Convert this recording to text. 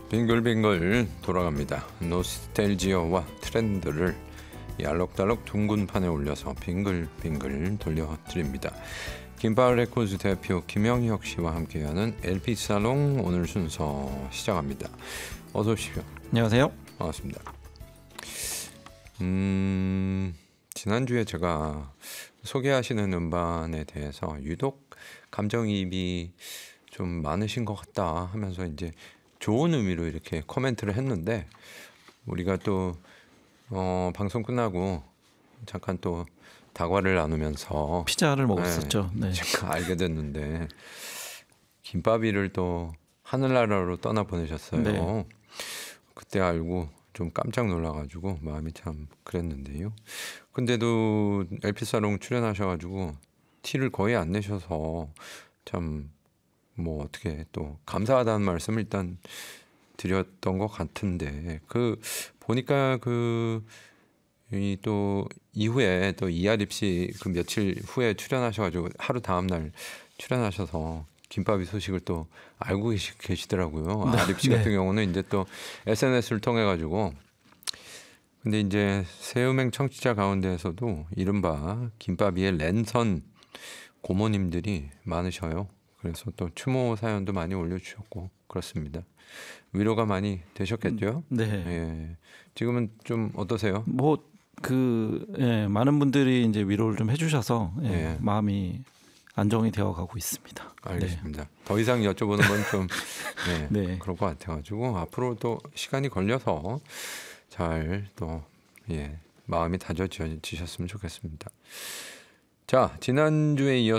빙글빙글 돌아갑니다. 노스텔지어와 트렌드를 이 알록달록 둥근 판에 올려서 빙글빙글 돌려드립니다. 김바울 레코드 대표 김영혁 씨와 함께하는 LP살롱 오늘 순서 시작합니다. 어서 오십시오. 안녕하세요. 반갑습니다. 지난주에 제가 소개하시는 음반에 대해서 유독 감정이입이 좀 많으신 것 같다 하면서 이제 좋은 의미로 이렇게 코멘트를 했는데 우리가 또 방송 끝나고 잠깐 또 다과를 나누면서 피자를 먹었었죠. 네. 제가 알게 됐는데 김밥이를 또 하늘나라로 떠나 보내셨어요. 네. 그때 알고 좀 깜짝 놀라가지고 마음이 참 그랬는데요. 근데도 LP살롱 출연하셔가지고 티를 거의 안 내셔서 참 뭐 어떻게 또 감사하다는 말씀을 일단 드렸던 것 같은데 그 보니까 그 이 또 이후에 또 이하립 씨 그 며칠 후에 출연하셔가지고 하루 다음 날 출연하셔서 김밥이 소식을 또 알고 계시더라고요. 네. 아립 씨 같은 경우는 이제 또 SNS를 통해 가지고 근데 이제 새음행 청취자 가운데에서도 이른바 김밥이의 랜선 고모님들이 많으셔요. 그래서 또 추모 사연도 많이 올려주셨고 그렇습니다. 위로가 많이 되셨겠죠? 네. 예. 지금은 좀 어떠세요? 많은 분들이 이제 위로를 좀 해주셔서 예. 마음이 안정이 되어가고 있습니다. 알겠습니다. 네. 더 이상 여쭤보는 건 좀 네. 그럴 것 같아가지고 앞으로 또 시간이 걸려서 잘 또 마음이 다져지셨으면 좋겠습니다. 자, 지난주에 이어서